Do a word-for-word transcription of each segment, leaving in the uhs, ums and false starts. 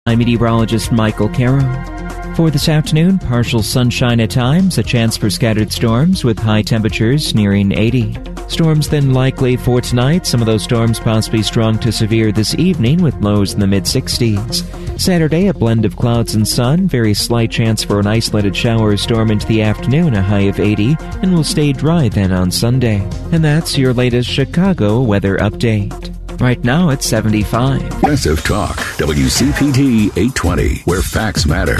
I'm meteorologist Michael Caro. For this afternoon, partial sunshine at times, a chance for scattered storms with high temperatures nearing eighty. Storms then likely for tonight. Some of those storms possibly strong to severe this evening with lows in the mid-sixties. Saturday, a blend of clouds and sun. Very slight chance for an isolated shower or storm into the afternoon, a high of eighty, and will stay dry then on Sunday. And that's your latest Chicago weather update. Right now, it's seventy-five. Progressive Talk, W C P T eight twenty, where facts matter.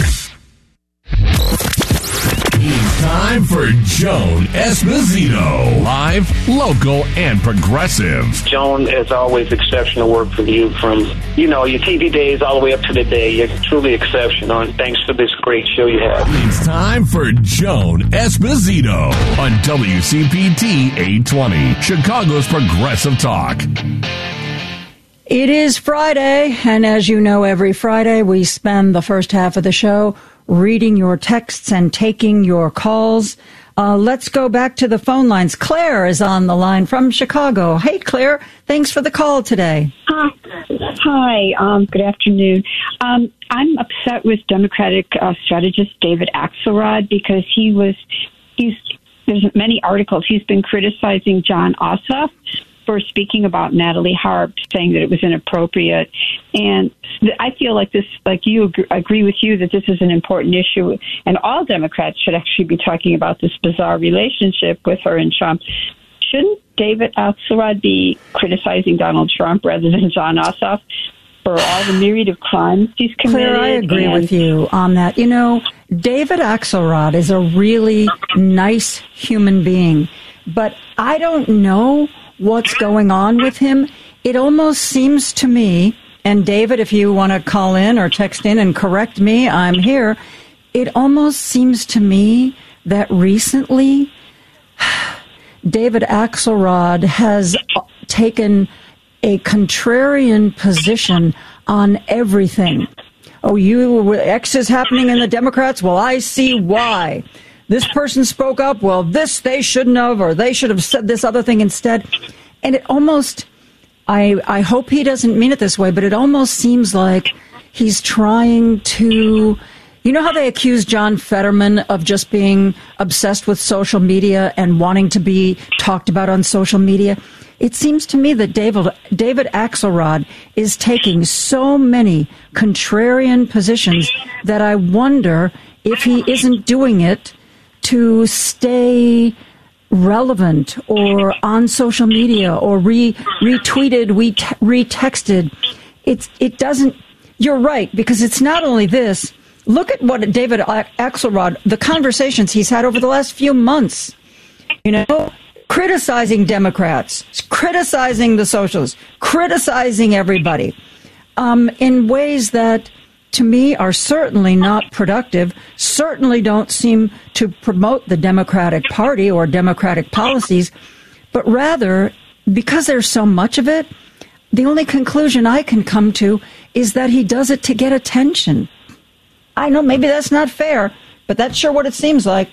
It's time for Joan Esposito. Live, local, and progressive. Joan, as always, exceptional work from you from, you know, your T V days all the way up to the day. You're truly exceptional, and thanks for this great show you have. It's time for Joan Esposito on W C P T eight twenty, Chicago's Progressive Talk. It is Friday, and as you know, every Friday we spend the first half of the show reading your texts and taking your calls. Uh, let's go back to the phone lines. Claire is on the line from Chicago. Hey, Claire, thanks for the call today. Hi. Hi. Um, good afternoon. Um, I'm upset with Democratic uh, strategist David Axelrod because he was, he's, there's many articles. He's been criticizing Jon Ossoff for speaking about Natalie Harp, saying that it was inappropriate. And I feel like this, like you agree, agree with you that this is an important issue, and all Democrats should actually be talking about this bizarre relationship with her and Trump. Shouldn't David Axelrod be criticizing Donald Trump rather than Jon Ossoff for all the myriad of crimes he's committed? Claire, I agree and- with you on that. You know, David Axelrod is a really nice human being, but I don't know what's going on with him. It almost seems to me, and David, if you want to call in or text in and correct me, I'm here. It almost seems to me that recently David Axelrod has taken a contrarian position on everything. Oh, you, X is happening in the Democrats? Well, I see why. This person spoke up. Well, this they shouldn't have, or they should have said this other thing instead. And it almost, I I hope he doesn't mean it this way, but it almost seems like he's trying to, you know how they accuse John Fetterman of just being obsessed with social media and wanting to be talked about on social media? It seems to me that David, David Axelrod is taking so many contrarian positions that I wonder if he isn't doing it to stay relevant or on social media or re retweeted, we retexted. It's it doesn't. You're right, because it's not only this. Look at what David Axelrod, the conversations he's had over the last few months. You know, criticizing Democrats, criticizing the socialists, criticizing everybody um, in ways that, to me, are certainly not productive, certainly don't seem to promote the Democratic Party or Democratic policies, but rather, because there's so much of it, the only conclusion I can come to is that he does it to get attention. I know maybe that's not fair, but that's sure what it seems like.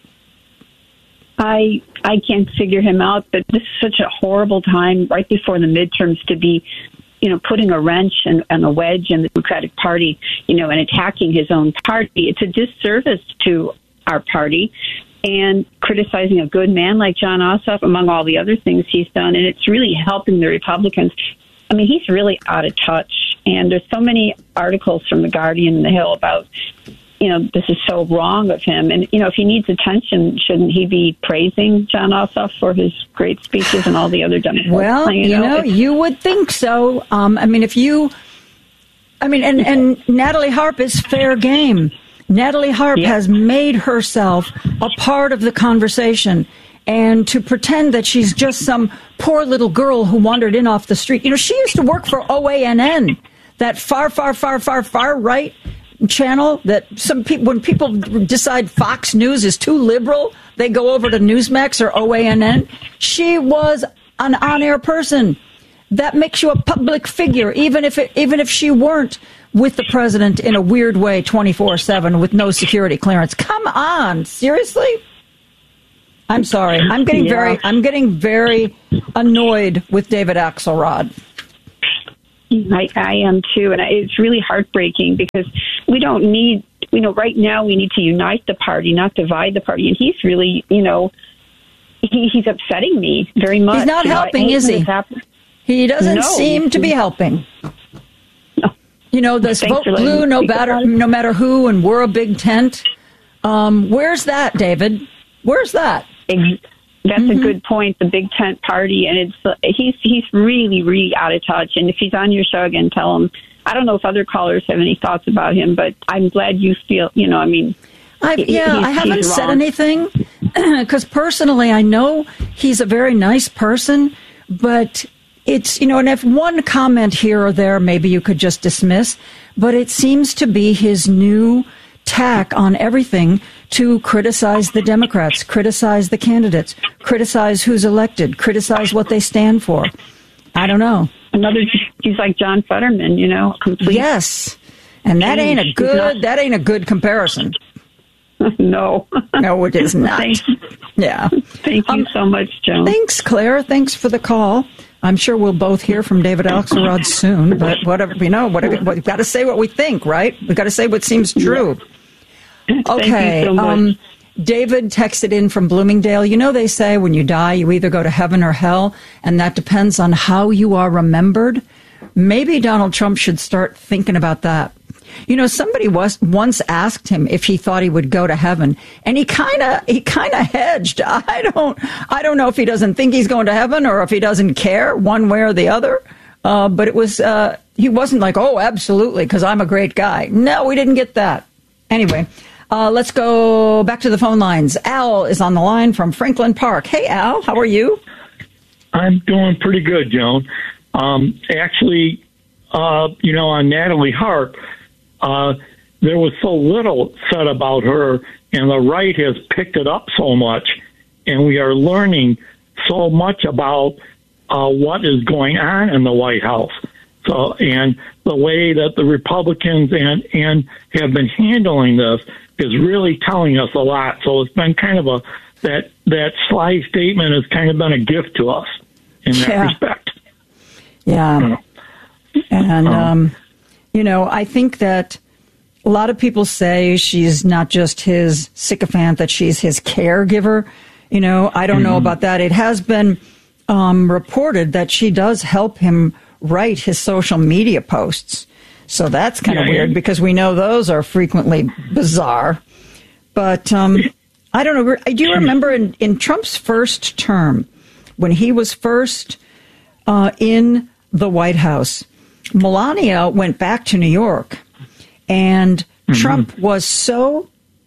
I I can't figure him out, but this is such a horrible time right before the midterms to be, you know, putting a wrench and, and a wedge in the Democratic Party, you know, and attacking his own party. It's a disservice to our party, and criticizing a good man like Jon Ossoff, among all the other things he's done, and it's really helping the Republicans. I mean, he's really out of touch, and there's so many articles from The Guardian and The Hill about, you know, this is so wrong of him. And, you know, if he needs attention, shouldn't he be praising Jon Ossoff for his great speeches and all the other Democrats? Well, you know, you, know, you would think so. Um, I mean, if you, I mean, and, and Natalie Harp is fair game. Natalie Harp yeah. has made herself a part of the conversation. And to pretend that she's just some poor little girl who wandered in off the street. You know, she used to work for O A N N, that far, far, far, far, far right channel that some people, when people decide Fox News is too liberal, they go over to Newsmax or O A N N. She was an on-air person. That makes you a public figure, even if it, even if she weren't with the president in a weird way twenty-four seven with no security clearance. Come on, seriously? I'm sorry. I'm getting yeah. very I'm getting very annoyed with David Axelrod. I, I am too, and I, it's really heartbreaking because we don't need, you know, right now we need to unite the party, not divide the party. And he's really, you know, he, he's upsetting me very much. He's not you helping, know, is he? He doesn't no. seem to be helping. No. You know, this Thanks vote blue, no matter, no matter who, and we're a big tent. Um, where's that, David? Where's that? That's Mm-hmm. a good point. The big tent party, and it's uh, he's he's really really out of touch. And if he's on your show again, tell him. I don't know if other callers have any thoughts about him, but I'm glad you feel. You know, I mean, I, he, yeah, he's, I haven't he's said wrong. anything because personally, I know he's a very nice person, but it's, you know, and if one comment here or there, maybe you could just dismiss, but it seems to be his new tack on everything to criticize the Democrats, criticize the candidates, criticize who's elected, criticize what they stand for. I don't know. Another, he's like John Fetterman, you know, complete. Yes, and that ain't a He's good. not- That ain't a good comparison. No. No, it is not. Thank, Yeah. thank you Um, so much, Joan. Thanks, Claire. Thanks for the call. I'm sure we'll both hear from David Axelrod soon, but whatever, you know, whatever, we've got to say what we think, right? We've got to say what seems true. Okay. Thank you so much. Um, David texted in from Bloomingdale. You know, they say when you die, you either go to heaven or hell, and that depends on how you are remembered. Maybe Donald Trump should start thinking about that. You know, somebody was once asked him if he thought he would go to heaven, and he kind of he kind of hedged. I don't I don't know if he doesn't think he's going to heaven or if he doesn't care one way or the other. Uh, but it was uh, he wasn't like, oh, absolutely, because I'm a great guy. No, we didn't get that. Anyway, uh, let's go back to the phone lines. Al is on the line from Franklin Park. Hey, Al, how are you? I'm doing pretty good, Joan. Um, actually, uh, you know, on Natalie Hart, uh, there was so little said about her, and the right has picked it up so much, and we are learning so much about uh, what is going on in the White House. So, and the way that the Republicans and, and have been handling this is really telling us a lot. So it's been kind of a, that, that sly statement has kind of been a gift to us in that Yeah. respect. Yeah. And, um, you know, I think that a lot of people say she's not just his sycophant, that she's his caregiver. You know, I don't mm-hmm. know about that. It has been um, reported that she does help him write his social media posts. So that's kind of yeah, weird yeah. because we know those are frequently bizarre. But um, I don't know. Do you remember in, in Trump's first term, when he was first uh, in the White House, Melania went back to New York, and mm-hmm. Trump was so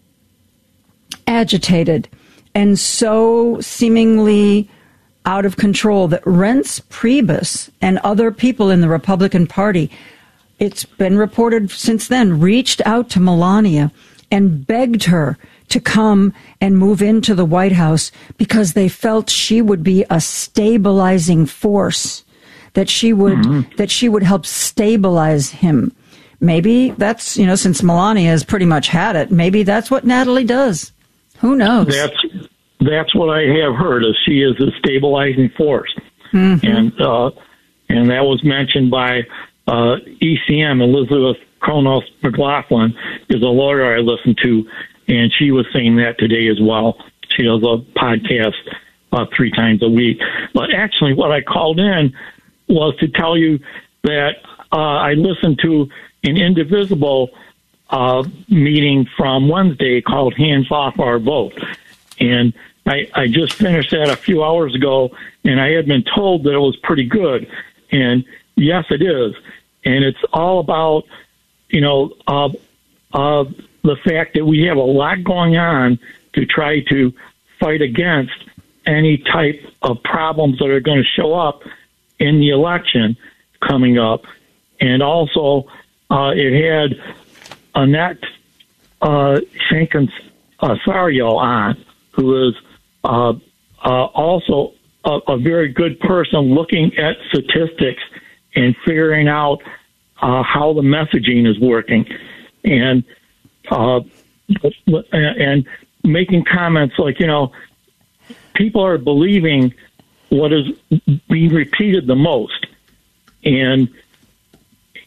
agitated and so seemingly out of control that Reince Priebus and other people in the Republican Party, it's been reported since then, reached out to Melania and begged her to come and move into the White House because they felt she would be a stabilizing force, that she would mm-hmm. that she would help stabilize him. Maybe that's, you know, since Melania has pretty much had it, maybe that's what Natalie does. Who knows? That's that's what I have heard, is she is a stabilizing force. Mm-hmm. And uh, and that was mentioned by uh, E C M, Elizabeth Kronos McLaughlin, is a lawyer I listen to, and she was saying that today as well. She does a podcast uh, three times a week. But actually what I called in was to tell you that uh, I listened to an Indivisible uh, meeting from Wednesday called Hands Off Our Vote. And I, I just finished that a few hours ago, and I had been told that it was pretty good. And yes, it is. And it's all about, you know, uh, uh, the fact that we have a lot going on to try to fight against any type of problems that are going to show up in the election coming up. And also, uh, it had Annette uh, Shankan-Sario on, who is uh, uh, also a, a very good person looking at statistics and figuring out uh, how the messaging is working, and uh, and making comments like, you know, people are believing what is being repeated the most, and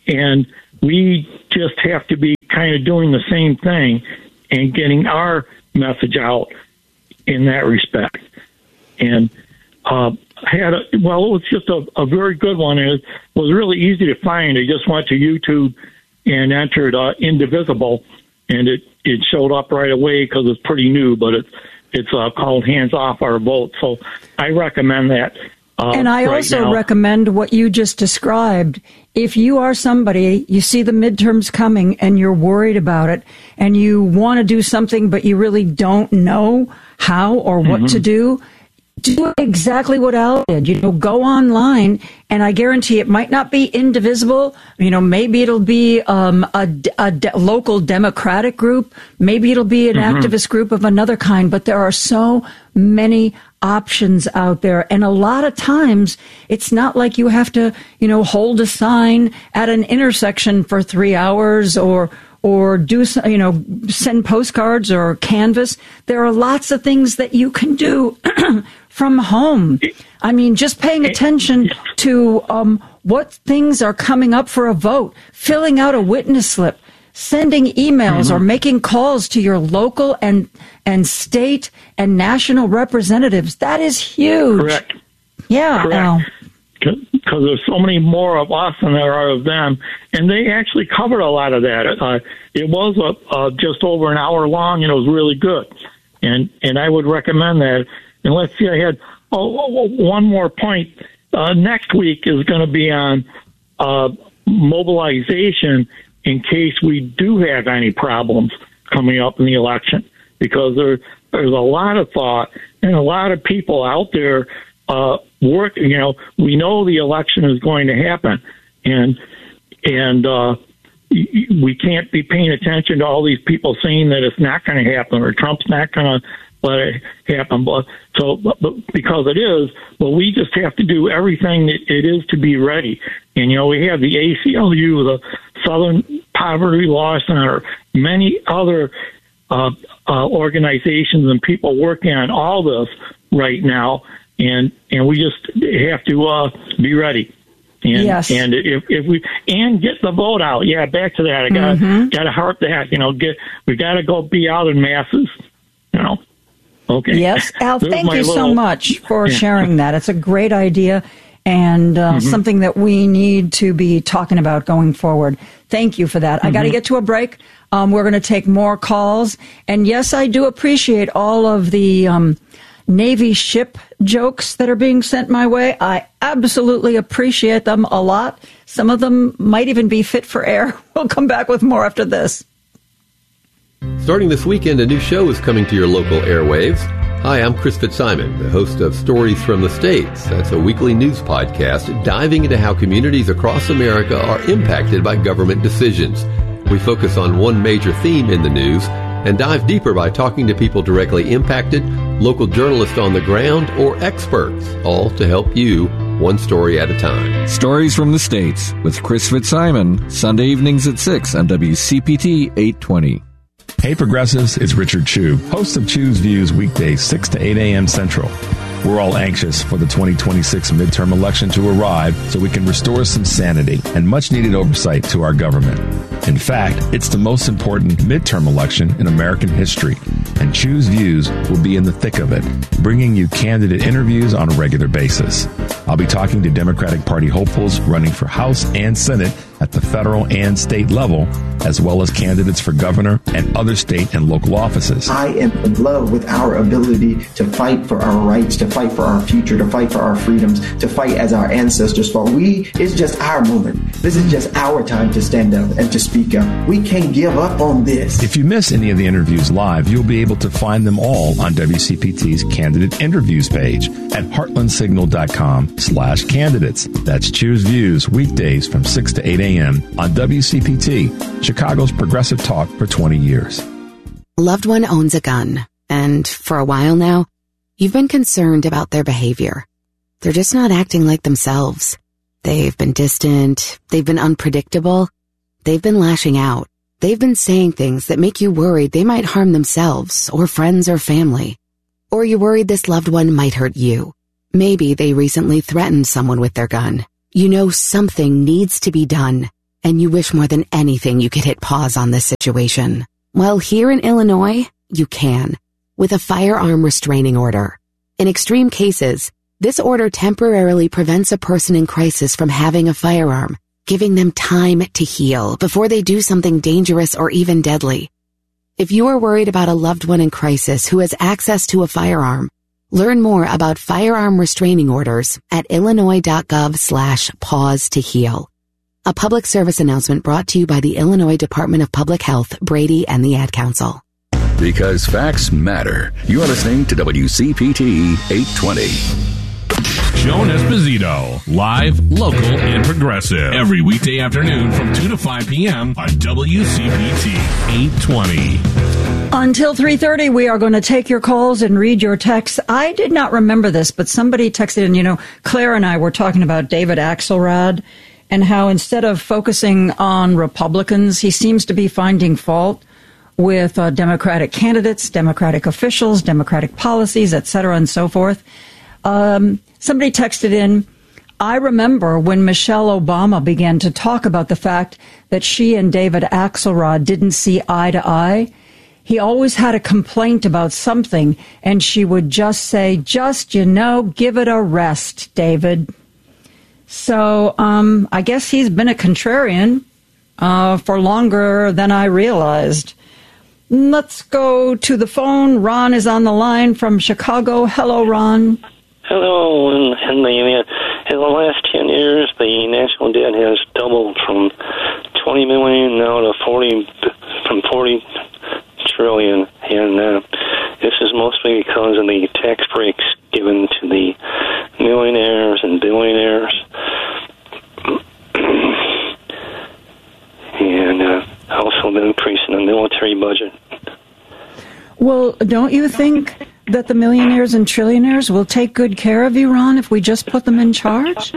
and we just have to be kind of doing the same thing and getting our message out in that respect. And uh, had a, well, it was just a, a very good one. It was really easy to find. I just went to YouTube and entered uh, Indivisible, and it, it showed up right away because it's pretty new, but it's it's uh, called Hands Off Our Vote. So I recommend that. Uh, and I right also now. recommend what you just described. If you are somebody, you see the midterms coming and you're worried about it and you want to do something, but you really don't know how or what Mm-hmm. to do, do exactly what Al did. You know, go online, and I guarantee it might not be Indivisible. You know, maybe it'll be um, a, a de- local Democratic group. Maybe it'll be an Mm-hmm. activist group of another kind. But there are so many options out there, and a lot of times it's not like you have to, you know, hold a sign at an intersection for three hours or. or do, you know, send postcards or canvas. There are lots of things that you can do from home. I mean, just paying attention to um, what things are coming up for a vote, filling out a witness slip, sending emails, mm-hmm. or making calls to your local and and state and national representatives. That is huge. Correct. Yeah. Correct. Al. Because there's so many more of us than there are of them, and they actually covered a lot of that. Uh, it was a, uh, just over an hour long, and it was really good. And and I would recommend that. And let's see, I had oh, one more point. Uh, next week is going to be on uh, mobilization in case we do have any problems coming up in the election, because there there's a lot of thought and a lot of people out there. Uh, work, you know, we know the election is going to happen, and and uh, we can't be paying attention to all these people saying that it's not going to happen or Trump's not going to let it happen. But so, but, but because it is, but we just have to do everything that it is to be ready. And you know, we have the A C L U, the Southern Poverty Law Center, many other uh, uh, organizations and people working on all this right now. And and we just have to uh, be ready, and yes. and if if we and get the vote out. Yeah, back to that. I got mm-hmm. got to harp that. You know, get we got to go be out in masses. You know. Okay. Yes, Al. There's thank you little, so much for yeah. sharing that. It's a great idea and uh, mm-hmm. something that we need to be talking about going forward. Thank you for that. Mm-hmm. I got to get to a break. Um, we're going to take more calls, and yes, I do appreciate all of the. Um, Navy ship jokes that are being sent my way. I absolutely appreciate them a lot. Some of them might even be fit for air. We'll come back with more after this. Starting this weekend, a new show is coming to your local airwaves. Hi, I'm Chris Fitzsimon, the host of Stories from the States. That's a weekly news podcast diving into how communities across America are impacted by government decisions. We focus on one major theme in the news and dive deeper by talking to people directly impacted, local journalists on the ground, or experts, all to help you one story at a time. Stories from the States with Chris Fitzsimon, Sunday evenings at six on W C P T eight twenty. Hey Progressives, it's Richard Chu, host of Chu's Views weekdays six to eight a.m. Central. We're all anxious for the twenty twenty-six midterm election to arrive so we can restore some sanity and much-needed oversight to our government. In fact, it's the most important midterm election in American history, and Chu's Views will be in the thick of it, bringing you candidate interviews on a regular basis. I'll be talking to Democratic Party hopefuls running for House and Senate at the federal and state level, as well as candidates for governor and other state and local offices. I am in love with our ability to fight for our rights, to fight for our future, to fight for our freedoms, to fight as our ancestors fought. We, it's just our moment. This is just our time to stand up and to speak up. We can't give up on this. If you miss any of the interviews live, you'll be able to find them all on W C P T's Candidate Interviews page at heartlandsignal.com slash candidates. That's Choose Views weekdays from six to eight a.m. on W C P T, Chicago's progressive talk for twenty years. Loved one owns a gun, and for a while now, you've been concerned about their behavior. They're just not acting like themselves. They've been distant, they've been unpredictable, they've been lashing out. They've been saying things that make you worried they might harm themselves or friends or family. Or you're worried this loved one might hurt you. Maybe they recently threatened someone with their gun. You know something needs to be done. and you wish more than anything you could hit pause on this situation. Well, here in Illinois, you can, with a firearm restraining order. In extreme cases, this order temporarily prevents a person in crisis from having a firearm, giving them time to heal before they do something dangerous or even deadly. If you are worried about a loved one in crisis who has access to a firearm, learn more about firearm restraining orders at illinois.gov slash pause to heal. A public service announcement brought to you by the Illinois Department of Public Health, Brady, and the Ad Council. Because facts matter. You are listening to W C P T eight twenty. Joan Esposito, live, local, and progressive. Every weekday afternoon from two to five p.m. on W C P T eight twenty. Until three thirty, we are going to take your calls and read your texts. I did not remember this, but somebody texted in, you know, Claire and I were talking about David Axelrod and how instead of focusing on Republicans, he seems to be finding fault with uh, Democratic candidates, Democratic officials, Democratic policies, et cetera, and so forth. Um, somebody texted in, I remember when Michelle Obama began to talk about the fact that she and David Axelrod didn't see eye to eye. He always had a complaint about something, and she would just say, just, you know, give it a rest, David. So um, I guess he's been a contrarian uh, for longer than I realized. Let's go to the phone. Ron is on the line from Chicago. Hello, Ron. Hello. In, in, the, in the last ten years, the national debt has doubled from twenty million now to forty, from forty trillion. And uh, this is mostly because of the tax breaks given to the millionaires and billionaires. And uh, also the increase in the military budget. Well, don't you think that the millionaires and trillionaires will take good care of you, Ron, if we just put them in charge?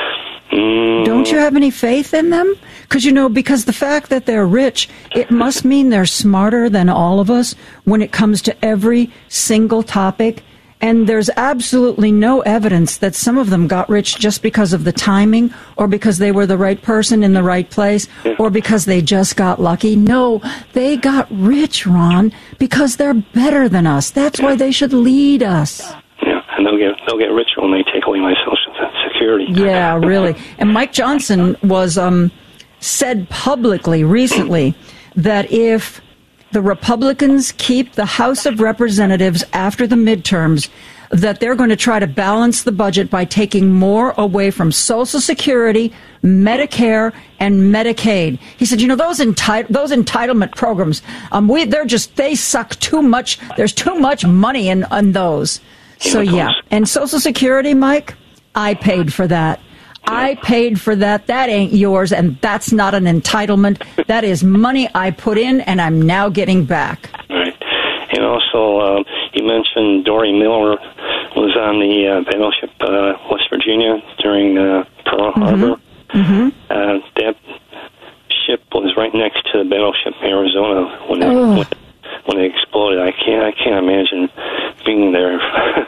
Mm. Don't you have any faith in them? Because, you know, because the fact that they're rich, it must mean they're smarter than all of us when it comes to every single topic. And there's absolutely no evidence that some of them got rich just because of the timing or because they were the right person in the right place or because they just got lucky. No, they got rich, Ron, because they're better than us. That's why they should lead us. Yeah, and they'll get, they'll get richer when they take away my Social Security. Yeah, really. And Mike Johnson was um, said publicly recently that if the Republicans keep the House of Representatives after the midterms, that they're going to try to balance the budget by taking more away from Social Security, Medicare, and Medicaid. He said, you know, those enti- those entitlement programs, um, we they're just, they suck too much. There's too much money in, in those. So, yeah. And Social Security, Mike, I paid for that. I paid for that. That ain't yours, and that's not an entitlement. That is money I put in, and I'm now getting back. Right. And also, uh, you mentioned Dory Miller was on the uh, battleship uh, West Virginia during uh, Pearl Harbor. Mm-hmm. Uh, that ship was right next to the battleship Arizona when it, oh. when, when it exploded. I can't. I can't imagine being there.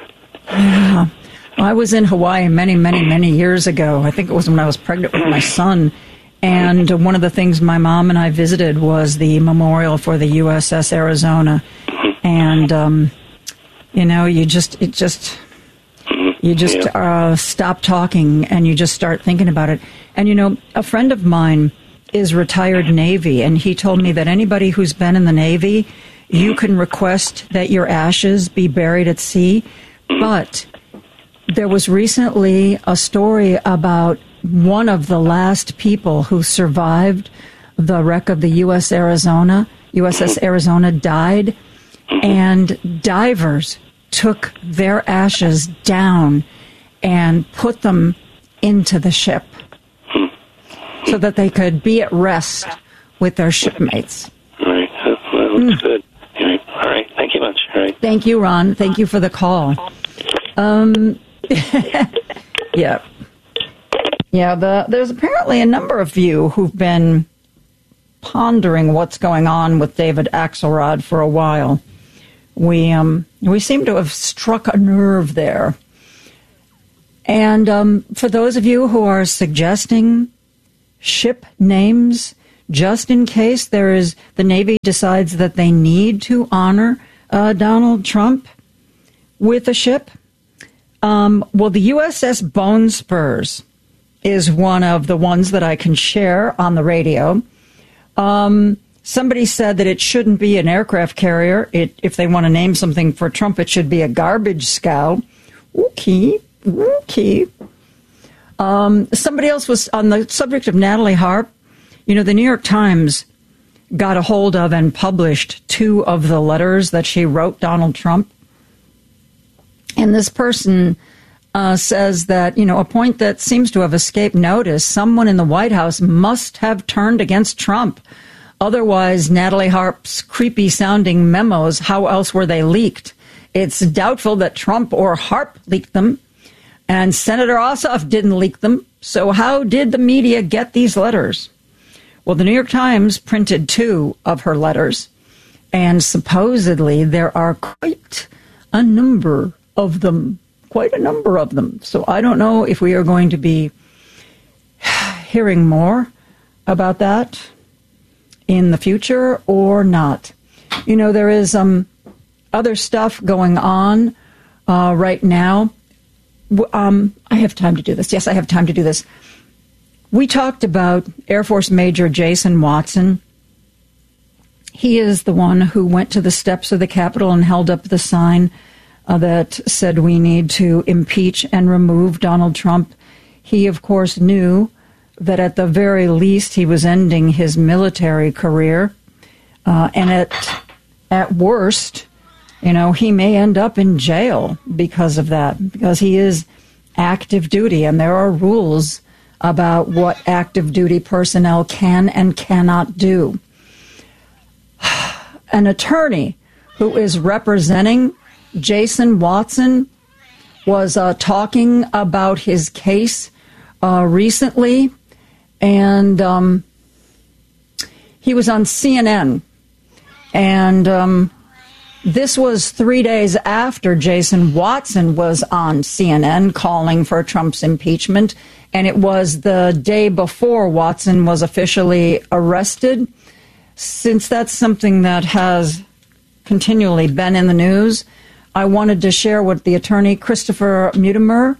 Yeah. I was in Hawaii many, many, many years ago. I think it was when I was pregnant with my son. And one of the things my mom and I visited was the memorial for the U S S Arizona. And, um, you know, you just, it just, you just uh, stop talking and you just start thinking about it. And, you know, a friend of mine is retired Navy, and he told me that anybody who's been in the Navy, you can request that your ashes be buried at sea. But there was recently a story about one of the last people who survived the wreck of the U S Arizona. U S S Arizona died, and divers took their ashes down and put them into the ship so that they could be at rest with their shipmates. Right. Well, that's mm. good. All right. All right. Thank you much. All right. Thank you, Ron. Thank you for the call. Um, yeah. Yeah, the, there's apparently a number of you who've been pondering what's going on with David Axelrod for a while. We um we seem to have struck a nerve there. And um, for those of you who are suggesting ship names just in case there is the Navy decides that they need to honor uh, Donald Trump with a ship. Um, well, the U S S Bone Spurs is one of the ones that I can share on the radio. Um, somebody said that it shouldn't be an aircraft carrier. It, if they want to name something for Trump, it should be a garbage scow. Okay, okay. Um, somebody else was on the subject of Natalie Harp. You know, the New York Times got a hold of and published two of the letters that she wrote Donald Trump. And this person uh, says that, you know, a point that seems to have escaped notice, someone in the White House must have turned against Trump. Otherwise, Natalie Harp's creepy-sounding memos, how else were they leaked? It's doubtful that Trump or Harp leaked them, and Senator Ossoff didn't leak them. So how did the media get these letters? Well, the New York Times printed two of her letters, and supposedly there are quite a number of them, quite a number of them. So I don't know if we are going to be hearing more about that in the future or not. You know, there is um, other stuff going on uh, right now. Um, I have time to do this. Yes, I have time to do this. We talked about Air Force Major Jason Watson. He is the one who went to the steps of the Capitol and held up the sign uh, that said we need to impeach and remove Donald Trump. He, of course, knew that at the very least he was ending his military career. Uh, and at, at worst, you know, he may end up in jail because of that, because he is active duty, and there are rules about what active duty personnel can and cannot do. An attorney who is representing Jason Watson was uh, talking about his case uh, recently, and um, he was on C N N, and um, this was three days after Jason Watson was on C N N calling for Trump's impeachment, and it was the day before Watson was officially arrested. Since that's something that has continually been in the news, I wanted to share what the attorney, Christopher Mutimer,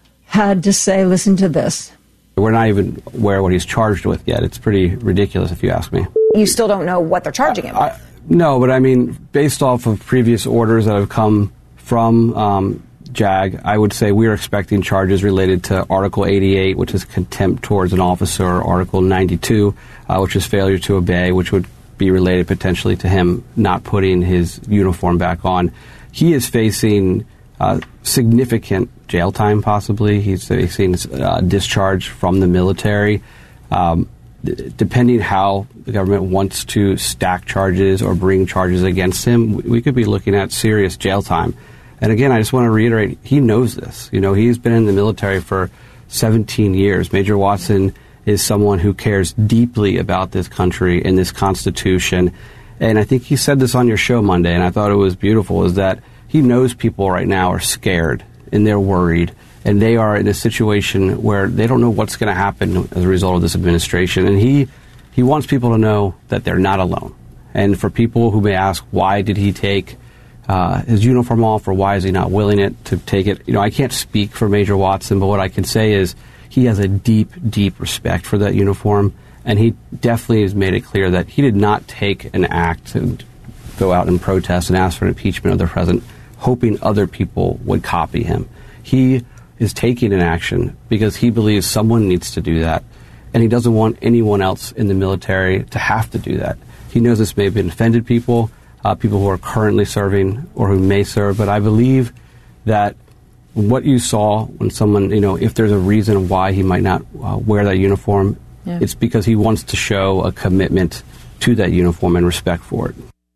had to say. Listen to this. We're not even aware what he's charged with yet. It's pretty ridiculous, if you ask me. You still don't know what they're charging him with? I, no, but I mean, based off of previous orders that have come from um, JAG, I would say we're expecting charges related to Article eighty-eight, which is contempt towards an officer, or Article ninety-two, uh, which is failure to obey, which would be related potentially to him not putting his uniform back on. He is facing uh, significant jail time, possibly. He's facing uh, discharge from the military. Um, d- depending how the government wants to stack charges or bring charges against him, we could be looking at serious jail time. And again, I just want to reiterate, he knows this. You know, he's been in the military for seventeen years. Major Watson is someone who cares deeply about this country and this Constitution. And I think he said this on your show Monday, and I thought it was beautiful, is that he knows people right now are scared and they're worried, and they are in a situation where they don't know what's going to happen as a result of this administration. And he he wants people to know that they're not alone. And for people who may ask, why did he take uh, his uniform off, or why is he not willing it to take it? You know, I can't speak for Major Watson, but what I can say is he has a deep, deep respect for that uniform, and he definitely has made it clear that he did not take an act to go out and protest and ask for an impeachment of the president, hoping other people would copy him. He is taking an action because he believes someone needs to do that, and he doesn't want anyone else in the military to have to do that. He knows this may have been offended people, uh, people who are currently serving or who may serve, but I believe that what you saw when someone, you know, if there's a reason why he might not uh, wear that uniform, yeah. It's because he wants to show a commitment to that uniform and respect for it.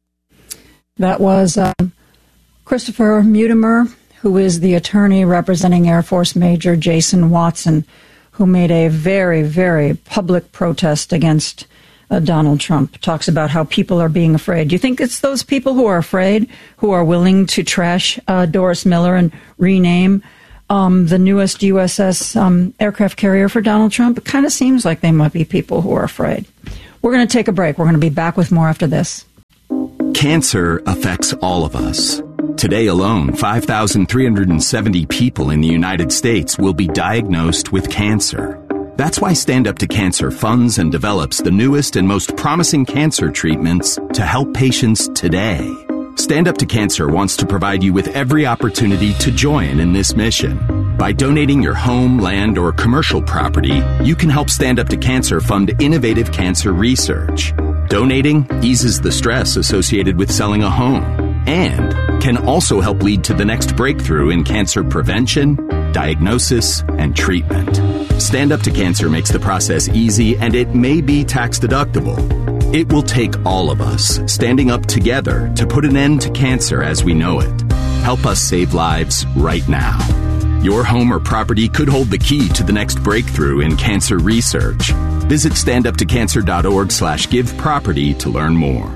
That was um, Christopher Mutimer, who is the attorney representing Air Force Major Jason Watson, who made a very, very public protest against uh, Donald Trump. Talks about how people are being afraid. Do you think it's those people who are afraid who are willing to trash uh, Doris Miller and rename um, the newest U S S um, aircraft carrier for Donald Trump. It kind of seems like they might be people who are afraid. We're going to take a break. We're going to be back with more after this. Cancer affects all of us. Today alone, five thousand three hundred seventy people in the United States will be diagnosed with cancer. That's why Stand Up to Cancer funds and develops the newest and most promising cancer treatments to help patients today. Stand Up to Cancer wants to provide you with every opportunity to join in this mission. By donating your home, land, or commercial property, you can help Stand Up to Cancer fund innovative cancer research. Donating eases the stress associated with selling a home and can also help lead to the next breakthrough in cancer prevention, diagnosis, and treatment. Stand Up to Cancer makes the process easy, and it may be tax deductible. It will take all of us standing up together to put an end to cancer as we know it. Help us save lives right now. Your home or property could hold the key to the next breakthrough in cancer research. Visit standuptocancer.org slash give property to learn more.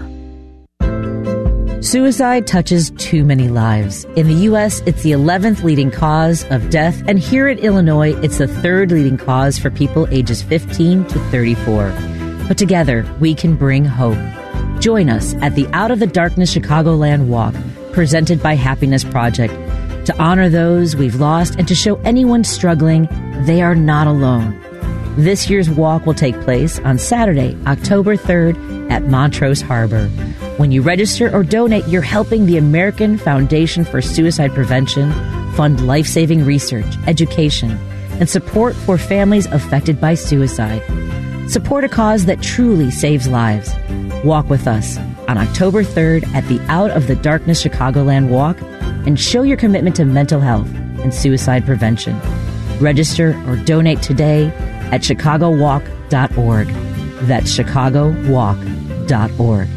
Suicide touches too many lives. In the U S, it's the eleventh leading cause of death, and here in Illinois, it's the third leading cause for people ages fifteen to thirty-four. But together, we can bring hope. Join us at the Out of the Darkness Chicagoland Walk, presented by Happiness Project, to honor those we've lost and to show anyone struggling they are not alone. This year's walk will take place on Saturday, October third at Montrose Harbor. When you register or donate, you're helping the American Foundation for Suicide Prevention fund life-saving research, education, and support for families affected by suicide. Support a cause that truly saves lives. Walk with us on October third at the Out of the Darkness Chicagoland Walk and show your commitment to mental health and suicide prevention. Register or donate today at chicago walk dot org. That's chicago walk dot org.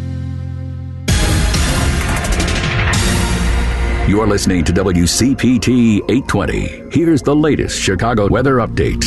You're listening to W C P T eight twenty. Here's the latest Chicago weather update.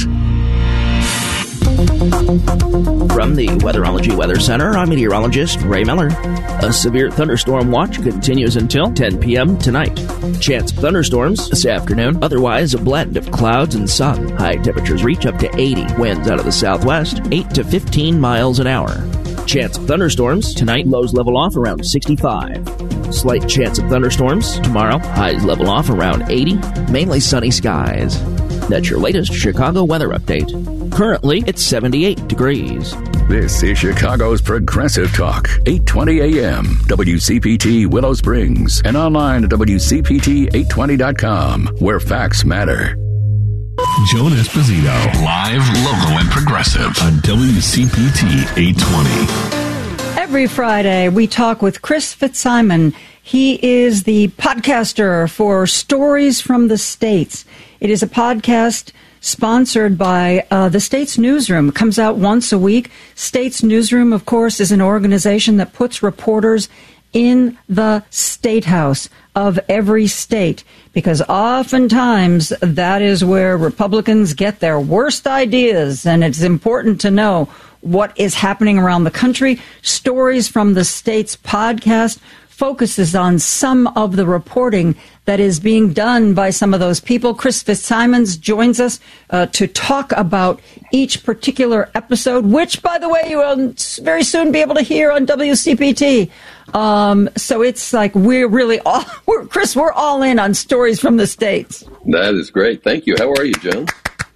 From the Weatherology Weather Center, I'm meteorologist Ray Miller. A severe thunderstorm watch continues until ten p.m. tonight. Chance of thunderstorms this afternoon. Otherwise, a blend of clouds and sun. High temperatures reach up to eighty. Winds out of the southwest, eight to fifteen miles an hour. Chance of thunderstorms tonight. Lows level off around sixty-five. Slight chance of thunderstorms tomorrow. Highs level off around eighty. Mainly sunny skies. That's your latest Chicago weather update. Currently, it's seventy-eight degrees. This is Chicago's Progressive Talk, eight twenty a.m. W C P T Willow Springs, and online at W C P T eight twenty dot com, where facts matter. Joan Esposito, live, local, and progressive on W C P T eight twenty. Every Friday, we talk with Chris Fitzsimon. He is the podcaster for Stories from the States. It is a podcast sponsored by uh, the States Newsroom. It comes out once a week. States Newsroom, of course, is an organization that puts reporters in the State House of every state, because oftentimes that is where Republicans get their worst ideas, and it's important to know what is happening around the country. Stories from the States podcast focuses on some of the reporting that is being done by some of those people. Chris Fitzsimons joins us uh, to talk about each particular episode, which, by the way, you will very soon be able to hear on W C P T. Um, so it's like we're really all, we're, Chris, we're all in on Stories from the States. That is great. Thank you. How are you, Joan?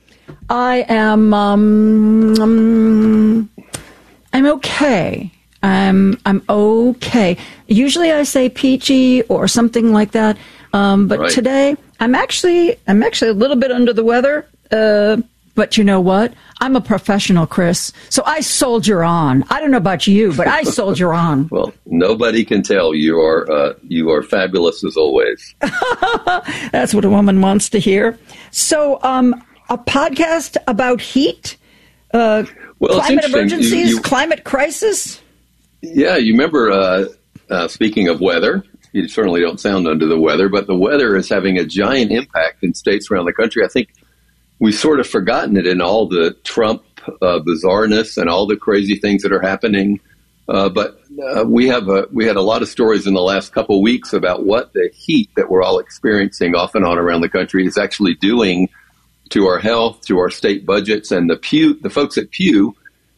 I am, um, um, I'm okay. I'm, I'm okay. Usually I say peachy or something like that. Um, but right. Today I'm actually, I'm actually a little bit under the weather. Uh, but you know what? I'm a professional, Chris. So I soldier on. I don't know about you, but I soldier on. Well, nobody can tell. You are, uh, you are fabulous as always. That's what a woman wants to hear. So, um, a podcast about heat, uh, well, climate emergencies, you, you, climate crisis. Yeah, you remember, uh, uh, speaking of weather, you certainly don't sound under the weather, but the weather is having a giant impact in states around the country. I think we've sort of forgotten it in all the Trump uh, bizarreness and all the crazy things that are happening. Uh, but uh, we have a, we had a lot of stories in the last couple of weeks about what the heat that we're all experiencing off and on around the country is actually doing to our health, to our state budgets. And the Pew, the folks at Pew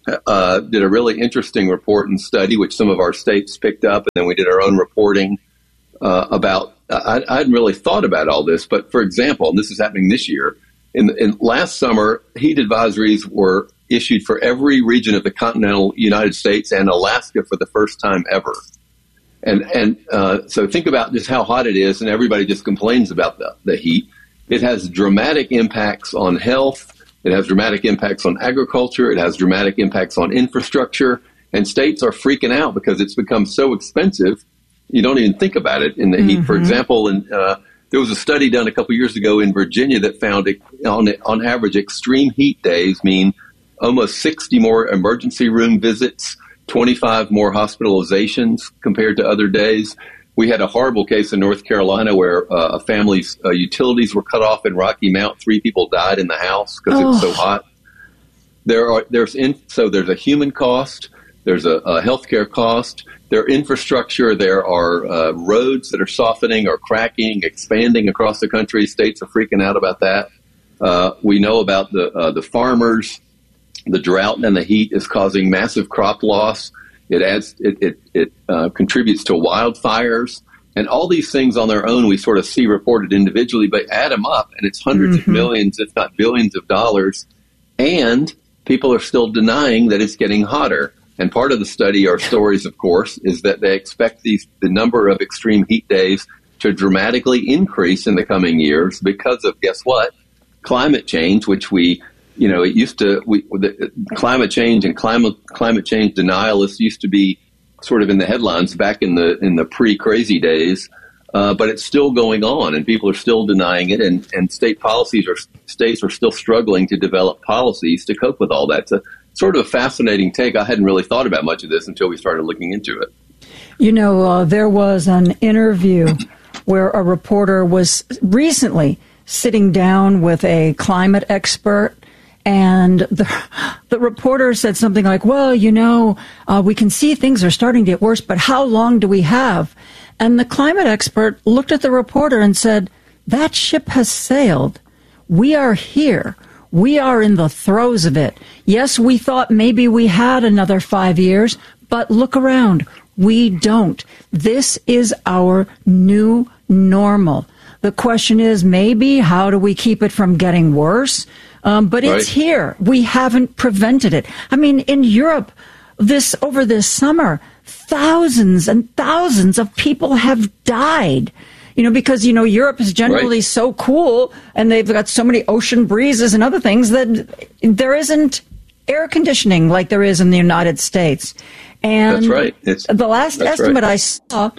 uh, did a really interesting report and study, which some of our states picked up, and then we did our own reporting uh, about. I, I hadn't really thought about all this, but for example, and this is happening this year. In, in last summer, heat advisories were issued for every region of the continental United States and Alaska for the first time ever. And and uh, so think about just how hot it is, and everybody just complains about the, the heat. It has dramatic impacts on health. It has dramatic impacts on agriculture. It has dramatic impacts on infrastructure. And states are freaking out because it's become so expensive, you don't even think about it in the mm-hmm. heat. For example, in, uh, there was a study done a couple years ago in Virginia that found it, on, on average, extreme heat days mean almost sixty more emergency room visits, twenty-five more hospitalizations compared to other days. We had a horrible case in North Carolina where uh, a family's uh, utilities were cut off in Rocky Mount. Three people died in the house because oh. it was so hot. There are there's in, so there's a human cost. There's a, a healthcare cost. There are infrastructure. There are uh, roads that are softening or cracking, expanding across the country. States are freaking out about that. Uh, we know about the uh, the farmers. The drought and the heat is causing massive crop loss. It adds, it it, it uh, contributes to wildfires, and all these things on their own we sort of see reported individually, but add them up, and it's hundreds mm-hmm. of millions, if not billions, of dollars. And people are still denying that it's getting hotter. And part of the study, or stories, of course, is that they expect these the number of extreme heat days to dramatically increase in the coming years because of, guess what? Climate change, which we, you know, it used to, we, the, climate change and climate climate change denialists used to be sort of in the headlines back in the in the pre-crazy days, uh, but it's still going on, and people are still denying it, and, and state policies or states are still struggling to develop policies to cope with all that. It's a sort of a fascinating take. I hadn't really thought about much of this until we started looking into it. You know, uh, there was an interview where a reporter was recently sitting down with a climate expert, and the, the reporter said something like, well, you know, uh, we can see things are starting to get worse, but how long do we have? And the climate expert looked at the reporter and said, that ship has sailed. We are here. We are in the throes of it. Yes, we thought maybe we had another five years, but look around. We don't. This is our new normal. The question is maybe how do we keep it from getting worse? Um, but right. It's here. We haven't prevented it. I mean, in Europe, this over this summer, thousands and thousands of people have died. You know, because, you know, Europe is generally right. so cool, and they've got so many ocean breezes and other things that there isn't air conditioning like there is in the United States. And that's right. It's, the last estimate right. I saw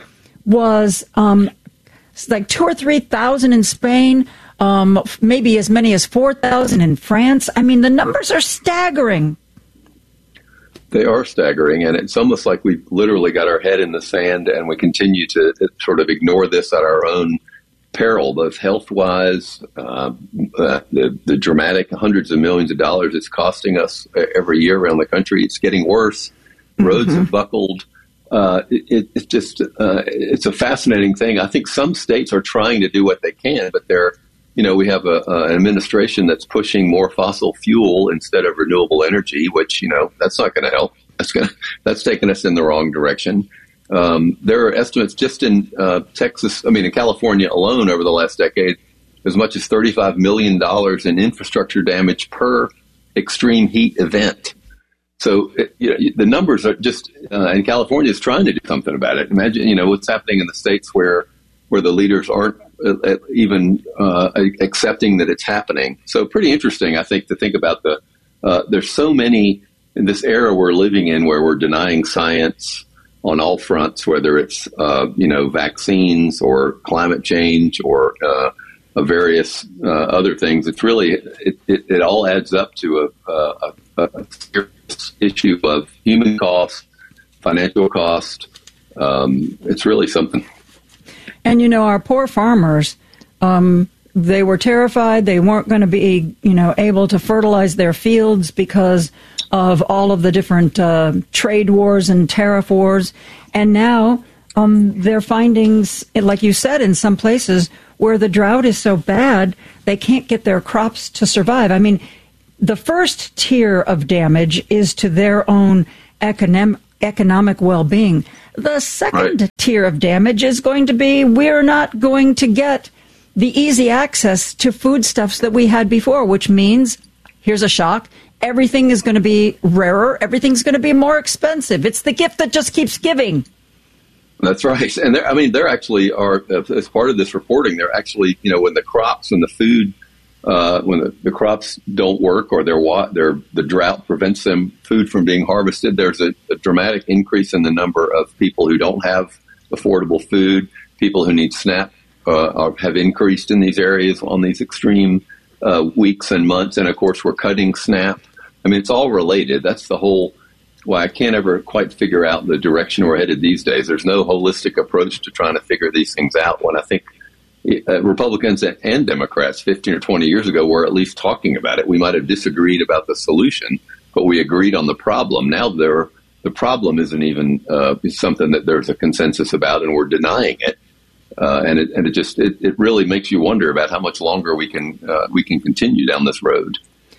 was um, like two or three thousand in Spain, um, maybe as many as four thousand in France. I mean, the numbers are staggering. They are staggering, and it's almost like we've literally got our head in the sand, and we continue to sort of ignore this at our own peril, both health-wise, uh, uh, the, the dramatic hundreds of millions of dollars it's costing us every year around the country. It's getting worse. Roads mm-hmm. have buckled. Uh, it, it's just uh, it's a fascinating thing. I think some states are trying to do what they can, but they're You know, we have a, uh, an administration that's pushing more fossil fuel instead of renewable energy, which, you know, that's not going to help. That's going to, that's taking us in the wrong direction. Um, there are estimates just in uh, Texas, I mean, in California alone over the last decade, as much as thirty-five million dollars in infrastructure damage per extreme heat event. So, it, you know, the numbers are just, uh, and California is trying to do something about it. Imagine, you know, what's happening in the states where, where the leaders aren't uh, even uh, accepting that it's happening. So pretty interesting, I think, to think about the, uh, there's so many in this era we're living in where we're denying science on all fronts, whether it's, uh, you know, vaccines or climate change or uh, various uh, other things. It's really, it, it, it all adds up to a, a, a serious issue of human cost, financial cost. Um, it's really something. And, you know, our poor farmers, um, they were terrified. They weren't going to be, you know, able to fertilize their fields because of all of the different uh, trade wars and tariff wars. And now um, their findings, like you said, in some places where the drought is so bad, they can't get their crops to survive. I mean, the first tier of damage is to their own economic economic well-being. The second right. tier of damage is going to be we're not going to get the easy access to foodstuffs that we had before, which means, here's a shock, everything is going to be rarer, everything's going to be more expensive. It's the gift that just keeps giving. That's right. And I mean, there actually are, as part of this reporting, they're actually, you know, when the crops and the food Uh, when the, the crops don't work or they're, they're, the drought prevents them food from being harvested, there's a, a dramatic increase in the number of people who don't have affordable food. People who need SNAP uh, are, have increased in these areas on these extreme uh, weeks and months. And, of course, we're cutting SNAP. I mean, it's all related. That's the whole why I can't ever quite figure out the direction we're headed these days. There's no holistic approach to trying to figure these things out when I think Uh, Republicans and Democrats fifteen or twenty years ago were at least talking about it. We might have disagreed about the solution, but we agreed on the problem. Now there, the problem isn't even uh, something that there's a consensus about, and we're denying it. Uh, and it and it just it, it really makes you wonder about how much longer we can uh, we can continue down this road.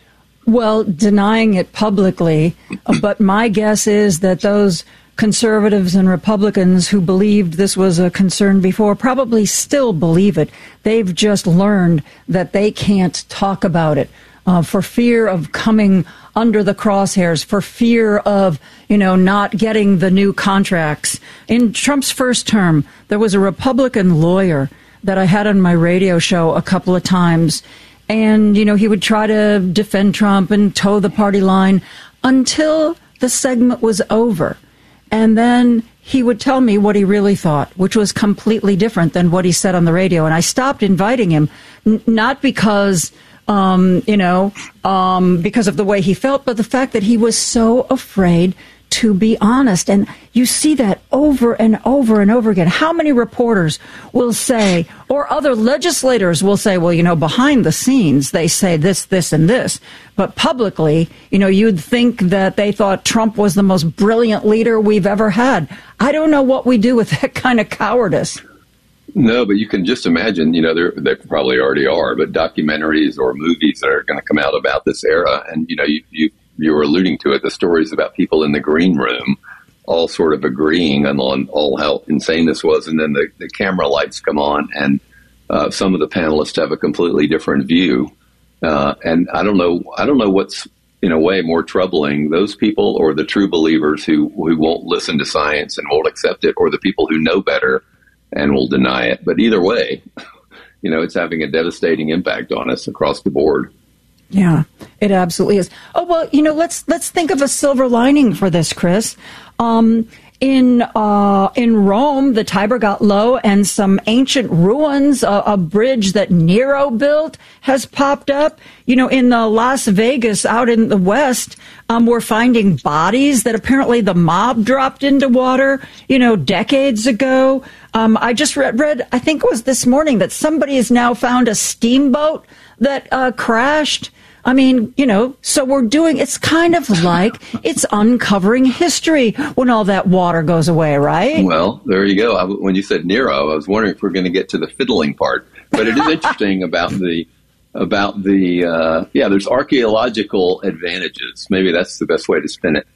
Well, denying it publicly, but my guess is that those conservatives and Republicans who believed this was a concern before probably still believe it. They've just learned that they can't talk about it uh, for fear of coming under the crosshairs, for fear of, you know, not getting the new contracts. In Trump's first term, there was a Republican lawyer that I had on my radio show a couple of times. And, you know, he would try to defend Trump and toe the party line until the segment was over. And then he would tell me what he really thought, which was completely different than what he said on the radio. And I stopped inviting him, n- not because, um, you know, um, because of the way he felt, but the fact that he was so afraid to be honest. And you see that over and over and over again. How many reporters will say, or other legislators will say, well, you know, behind the scenes, they say this, this, and this. But publicly, you know, you'd think that they thought Trump was the most brilliant leader we've ever had. I don't know what we do with that kind of cowardice. No, but you can just imagine, you know, there, there probably already are, but documentaries or movies that are going to come out about this era. And, you know, you, you you were alluding to it, the stories about people in the green room all sort of agreeing on, on all how insane this was. And then the, the camera lights come on and uh, some of the panelists have a completely different view. Uh, and I don't know, I don't know what's in a way more troubling, those people or the true believers who, who won't listen to science and won't accept it, or the people who know better and will deny it. But either way, you know, it's having a devastating impact on us across the board. Yeah, it absolutely is. Oh, well, you know, let's let's think of a silver lining for this, Chris. Um, in uh, in Rome, the Tiber got low, and some ancient ruins, uh, a bridge that Nero built, has popped up. You know, in the Las Vegas, out in the West, um, we're finding bodies that apparently the mob dropped into water, you know, decades ago. Um, I just read, read, I think it was this morning, that somebody has now found a steamboat that uh, crashed. I mean, you know, so we're doing, it's kind of like it's uncovering history when all that water goes away, right? Well, there you go. I, when you said Nero, I was wondering if we're going to get to the fiddling part. But it is interesting about the, about the, uh, yeah, there's archaeological advantages. Maybe that's the best way to spin it.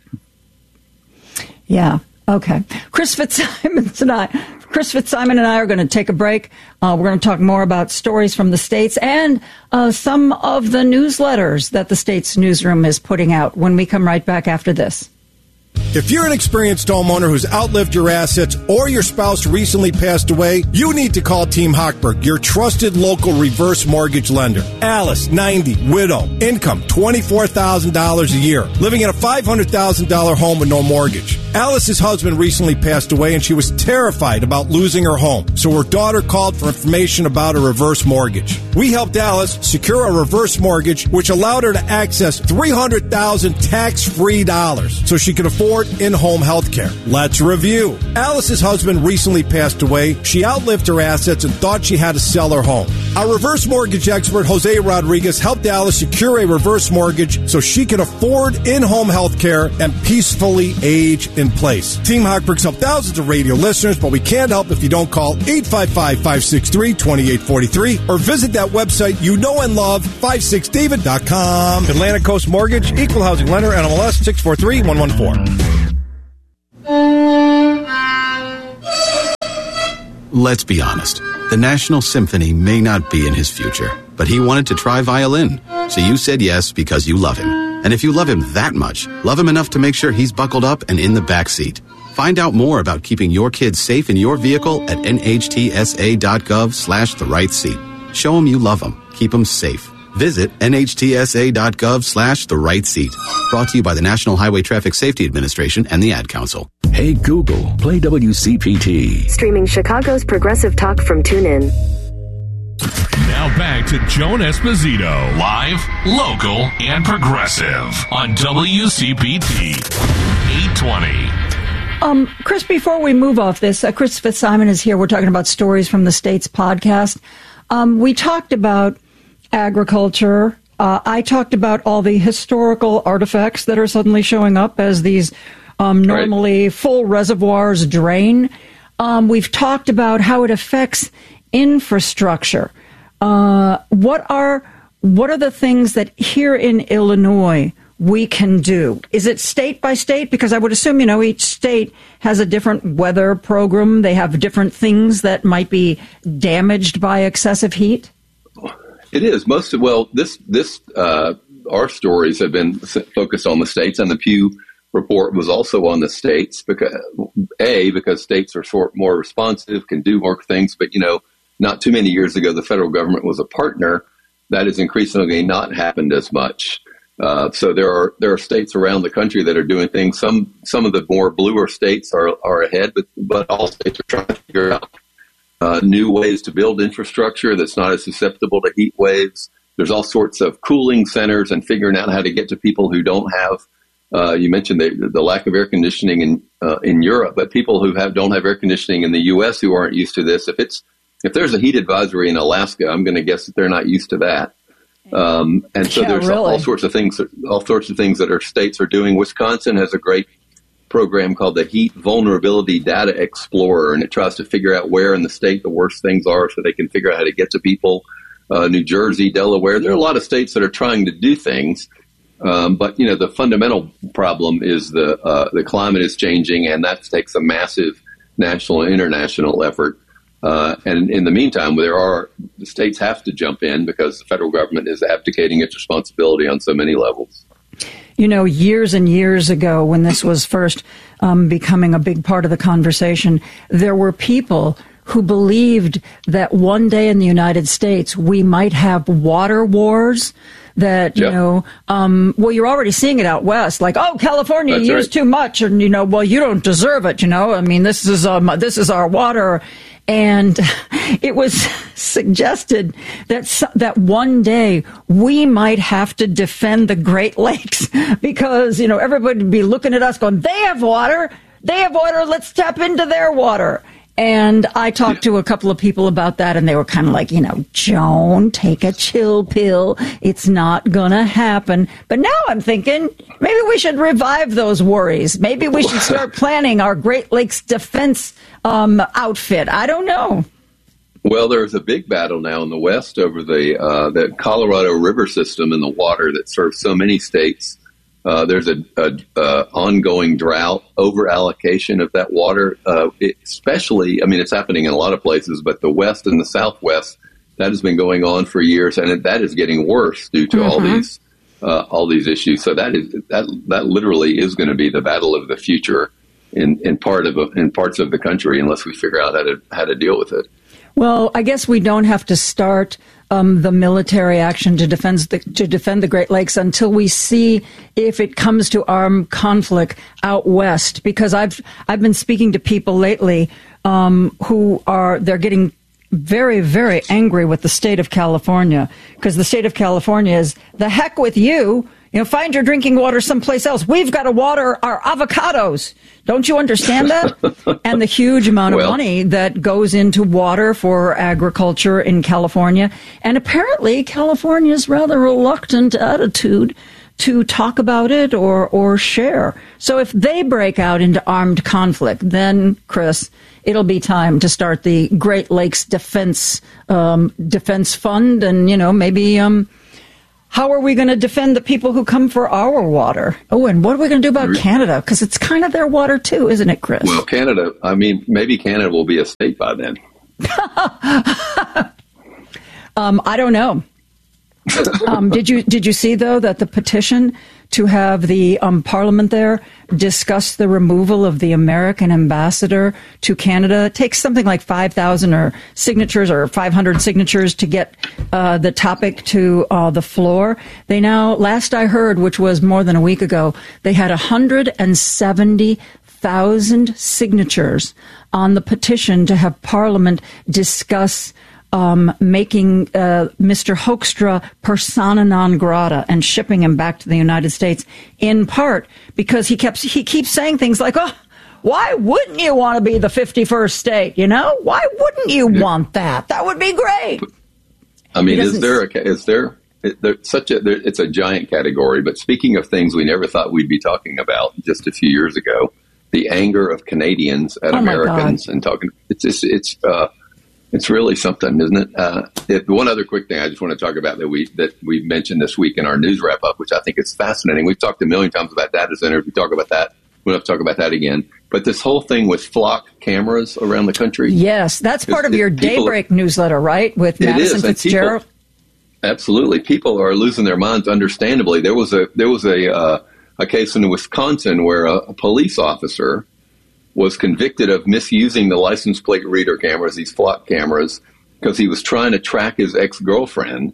Yeah. Okay. Chris Fitzsimon tonight. Chris Fitzsimon and I are going to take a break. Uh, we're going to talk more about stories from the states and uh, some of the newsletters that the state's newsroom is putting out when we come right back after this. If you're an experienced homeowner who's outlived your assets or your spouse recently passed away, you need to call Team Hochberg, your trusted local reverse mortgage lender. Alice, ninety, widow, income twenty-four thousand dollars a year, living in a five hundred thousand dollars home with no mortgage. Alice's husband recently passed away and she was terrified about losing her home, so her daughter called for information about a reverse mortgage. We helped Alice secure a reverse mortgage which allowed her to access three hundred thousand dollars tax-free dollars so she could afford afford in-home health care. Let's review. Alice's husband recently passed away. She outlived her assets and thought she had to sell her home. Our reverse mortgage expert, Jose Rodriguez, helped Alice secure a reverse mortgage so she could afford in-home health care and peacefully age in place. Team Hochberg's helped thousands of radio listeners, but we can't help if you don't call eight five five, five six three, two eight four three or visit that website you know and love, five six david dot com. Atlantic Coast Mortgage, Equal Housing Lender, N M L S six four three one one four. Let's be honest. The National Symphony may not be in his future, but he wanted to try violin. So you said yes because you love him. And if you love him that much, love him enough to make sure he's buckled up and in the back seat. Find out more about keeping your kids safe in your vehicle at nhtsa.gov slash the right seat. Show him you love him. Keep him safe. Visit nhtsa.gov slash the right seat. Brought to you by the National Highway Traffic Safety Administration and the Ad Council. Hey Google, play W C P T. Streaming Chicago's Progressive Talk from TuneIn. Now back to Joan Esposito, live, local, and progressive on W C P T eight twenty. Um, Chris, before we move off this, uh, Chris Fitzsimon is here. We're talking about Stories from the States podcast. Um, we talked about agriculture. Uh, I talked about all the historical artifacts that are suddenly showing up as these um, normally right. full reservoirs drain. Um, we've talked about how it affects infrastructure. Uh, what are what are the things that here in Illinois we can do? Is it state by state? Because I would assume, you know, each state has a different weather program. They have different things that might be damaged by excessive heat. It is. Most of, well, this, this, uh, our stories have been focused on the states, and the Pew report was also on the states because, A, because states are sort more responsive, can do more things, but, you know, not too many years ago, the federal government was a partner. That has increasingly not happened as much. Uh, so there are there are states around the country that are doing things. Some some of the more bluer states are are ahead, but but all states are trying to figure out uh, new ways to build infrastructure that's not as susceptible to heat waves. There's all sorts of cooling centers and figuring out how to get to people who don't have. Uh, you mentioned the, the lack of air conditioning in uh, in Europe, but people who have don't have air conditioning in the U S who aren't used to this. If it's if there's a heat advisory in Alaska, I'm going to guess that they're not used to that. Um, and so yeah, there's really. all sorts of things, all sorts of things that our states are doing. Wisconsin has a great program called the Heat Vulnerability Data Explorer, and it tries to figure out where in the state the worst things are so they can figure out how to get to people. Uh, New Jersey, Delaware, there are a lot of states that are trying to do things. Um, but, you know, the fundamental problem is the, uh, the climate is changing, and that takes a massive national and international effort. Uh, and in the meantime, there are the states have to jump in because the federal government is abdicating its responsibility on so many levels. You know, years and years ago, when this was first um, becoming a big part of the conversation, there were people who believed that one day in the United States we might have water wars. That, you yep. know, um, well, you're already seeing it out west, like, oh, California That's used right. too much, and, you know, well, you don't deserve it, you know, I mean, this is um, this is our water. And it was suggested that that one day we might have to defend the Great Lakes because, you know, everybody would be looking at us going, they have water, they have water, let's tap into their water. And I talked to a couple of people about that, and they were kind of like, you know, Joan, take a chill pill. It's not going to happen. But now I'm thinking maybe we should revive those worries. Maybe we should start planning our Great Lakes defense um, outfit. I don't know. Well, there's a big battle now in the West over the uh, the Colorado River system and the water that serves so many states. Uh, there's a, a, a ongoing drought, over allocation of that water, uh, it, especially, I mean, it's happening in a lot of places, but the West and the Southwest, that has been going on for years, and it, that is getting worse due to mm-hmm. all these uh, all these issues. So that is that that literally is going to be the battle of the future in, in part of in parts of the country, unless we figure out how to how to deal with it. Well, I guess we don't have to start um, the military action to defend the to defend the Great Lakes until we see if it comes to armed conflict out west. Because I've I've been speaking to people lately um, who are they're getting very, very angry with the state of California because the state of California is the heck with you. You know, find your drinking water someplace else. We've got to water our avocados. Don't you understand that? And the huge amount of Well, money that goes into water for agriculture in California. And apparently California's rather reluctant attitude to talk about it or, or share. So if they break out into armed conflict, then, Chris, it'll be time to start the Great Lakes Defense um, Defense Fund. And, you know, maybe... Um, how are we going to defend the people who come for our water? Oh, and what are we going to do about Canada? Because it's kind of their water, too, isn't it, Chris? Well, Canada, I mean, maybe Canada will be a state by then. um, I don't know. um, did you did you see, though, that the petition to have the um, Parliament there discuss the removal of the American ambassador to Canada takes something like five thousand or signatures or five hundred signatures to get uh, the topic to uh, the floor. They now, last I heard, which was more than a week ago, they had one hundred seventy thousand signatures on the petition to have Parliament discuss Um, making uh, Mister Hoekstra persona non grata and shipping him back to the United States, in part because he kept he keeps saying things like, "Oh, why wouldn't you want to be the fifty-first state? You know, why wouldn't you yeah. want that? That would be great." I mean, is there a, is there, there such a there, it's a giant category? But speaking of things we never thought we'd be talking about just a few years ago, the anger of Canadians at oh Americans and talking, it's it's it's. Uh, It's really something, isn't it? Uh, it? One other quick thing I just want to talk about that we that we mentioned this week in our news wrap up, which I think is fascinating. We've talked a million times about data centers. We talk about that. We don't have to talk about that again. But this whole thing with flock cameras around the country. Yes, that's part of your Daybreak newsletter, right? With Madison Fitzgerald. People, absolutely, people are losing their minds. Understandably, there was a there was a uh, a case in Wisconsin where a, a police officer was convicted of misusing the license plate reader cameras, these flock cameras, because he was trying to track his ex-girlfriend.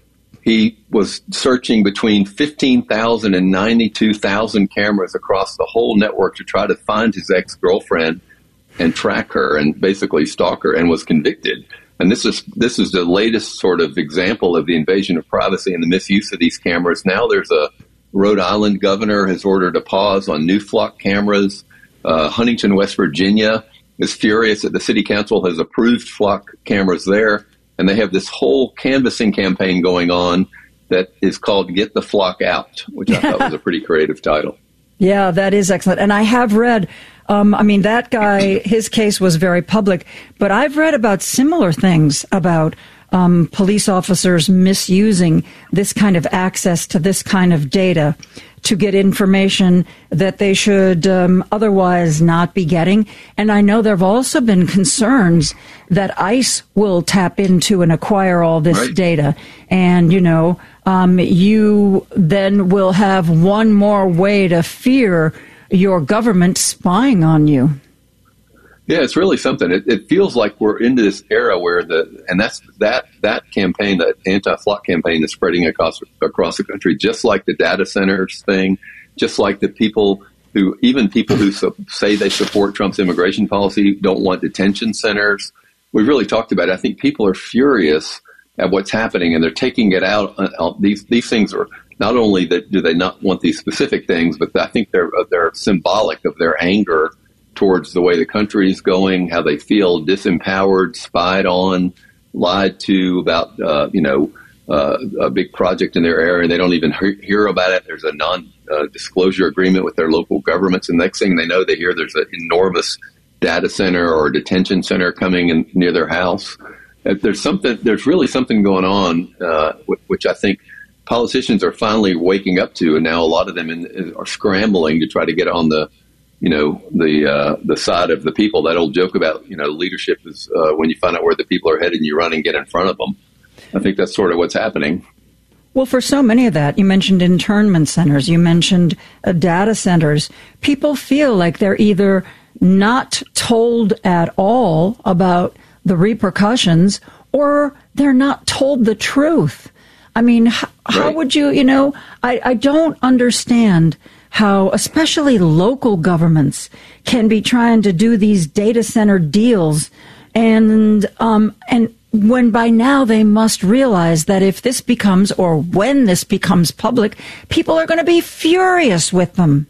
He was searching between fifteen thousand and ninety-two thousand cameras across the whole network to try to find his ex-girlfriend and track her and basically stalk her, and was convicted. And this is this is the latest sort of example of the invasion of privacy and the misuse of these cameras. Now there's a Rhode Island governor has ordered a pause on new flock cameras. Uh, Huntington, West Virginia is furious that the city council has approved flock cameras there, and they have this whole canvassing campaign going on that is called Get the Flock Out, which I thought was a pretty creative title. Yeah, that is excellent. And I have read, um, I mean, that guy, his case was very public, but I've read about similar things about um, police officers misusing this kind of access to this kind of data to get information that they should um, otherwise not be getting. And I know there have also been concerns that ICE will tap into and acquire all this right. data. And, you know, um, you then will have one more way to fear your government spying on you. Yeah, it's really something. It, it feels like we're into this era where the, and that's that that campaign, that anti-flock campaign, is spreading across across the country, just like the data centers thing, just like the people who, even people who su- say they support Trump's immigration policy, don't want detention centers. We've really talked about it. I think people are furious at what's happening, and they're taking it out. Uh, these these things are not only that do they not want these specific things, but I think they're they're symbolic of their anger towards the way the country is going, how they feel disempowered, spied on, lied to about, uh, you know, uh, a big project in their area. They don't even he- hear about it. There's a non-disclosure uh, agreement with their local governments. And the next thing they know, they hear there's an enormous data center or detention center coming in near their house. If there's something, there's really something going on, uh, which I think politicians are finally waking up to. And now a lot of them in, are scrambling to try to get on the, you know, the uh, the side of the people. That old joke about, you know, leadership is uh, when you find out where the people are headed and you run and get in front of them. I think that's sort of what's happening. Well, for so many of that, you mentioned internment centers, you mentioned uh, data centers. People feel like they're either not told at all about the repercussions, or they're not told the truth. I mean, h- right. how would you, you know, I, I don't understand how especially local governments can be trying to do these data center deals and um, and when by now they must realize that if this becomes, or when this becomes public, people are going to be furious with them.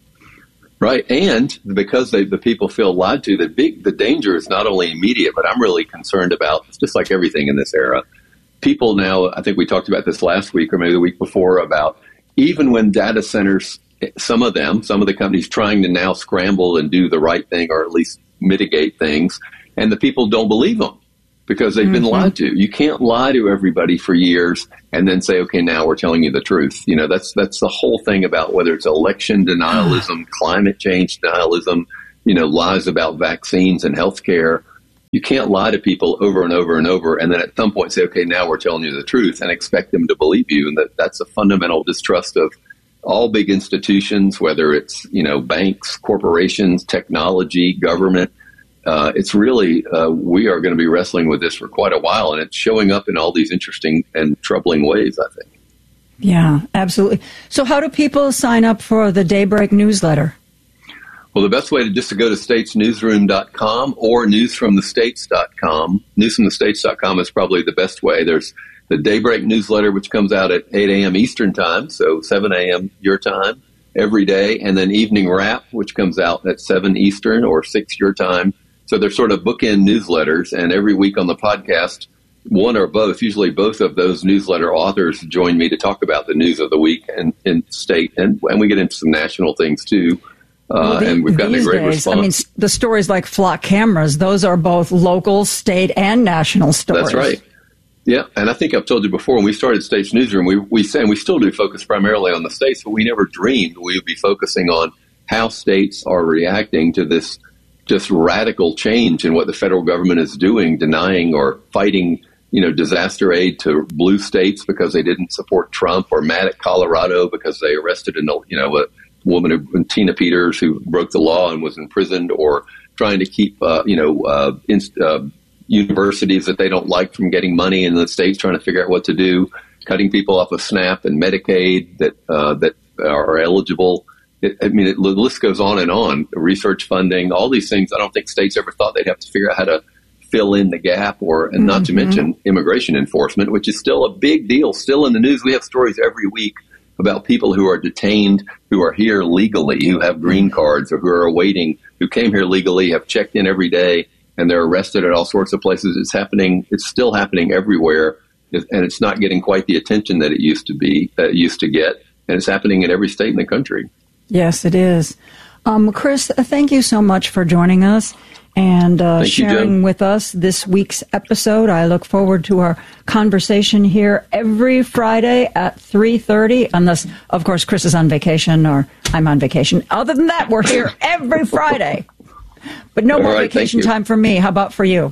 Right, and because they, the people feel lied to, the big the danger is not only immediate, but I'm really concerned about, it's just like everything in this era. People now, I think we talked about this last week or maybe the week before, about even when data centers, some of them, some of the companies trying to now scramble and do the right thing or at least mitigate things, and the people don't believe them because they've mm-hmm. been lied to. You can't lie to everybody for years and then say, okay, now we're telling you the truth. You know, that's that's the whole thing about whether it's election denialism, climate change denialism, you know, lies about vaccines and healthcare. You can't lie to people over and over and over and then at some point say, okay, now we're telling you the truth and expect them to believe you. And that, that's a fundamental distrust of all big institutions, whether it's, you know, banks, corporations, technology, government. Uh, it's really, uh, we are going to be wrestling with this for quite a while, and it's showing up in all these interesting and troubling ways, I think. Yeah, absolutely. So how do people sign up for the Daybreak newsletter? Well, the best way to just to go to states newsroom dot com or news from the states dot com. news from the states dot com is probably the best way. There's the Daybreak newsletter, which comes out at eight a.m. Eastern time, so seven a.m. your time every day, and then Evening Wrap, which comes out at seven Eastern or six your time. So they're sort of bookend newsletters, and every week on the podcast, one or both, usually both of those newsletter authors join me to talk about the news of the week and in state, and, and we get into some national things too. Uh, well, the, and we've gotten a great days, response. I mean, the stories like Flock Cameras, those are both local, state, and national stories. That's right. Yeah, and I think I've told you before, when we started States Newsroom, we, we say, and we still do focus primarily on the states, but we never dreamed we would be focusing on how states are reacting to this just radical change in what the federal government is doing, denying or fighting, you know, disaster aid to blue states because they didn't support Trump, or mad at Colorado because they arrested a, you know, a woman, who, Tina Peters, who broke the law and was imprisoned, or trying to keep, uh, you know, uh, inst- uh, universities that they don't like from getting money, and the states trying to figure out what to do, cutting people off of SNAP and Medicaid that uh, that are eligible. It, I mean, it, the list goes on and on. Research funding, all these things. I don't think states ever thought they'd have to figure out how to fill in the gap, or and not mm-hmm. to mention immigration enforcement, which is still a big deal, still in the news. We have stories every week about people who are detained, who are here legally, who have green cards, or who are awaiting, who came here legally, have checked in every day, and they're arrested at all sorts of places. It's happening. It's still happening everywhere, and it's not getting quite the attention that it used to be, that it used to get, and it's happening in every state in the country. Yes, it is. Um, Chris, thank you so much for joining us and uh, sharing you, with us this week's episode. I look forward to our conversation here every Friday at three thirty, unless, of course, Chris is on vacation or I'm on vacation. Other than that, we're here every Friday. But no All more right, vacation time for me. How about for you?